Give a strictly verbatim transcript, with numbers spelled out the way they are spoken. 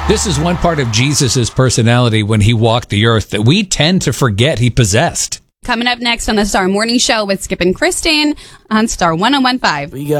This is one part of Jesus' personality when he walked the earth that we tend to forget he possessed. Coming up next on the Star Morning Show with Skip and Christine on Star one oh one point five. We got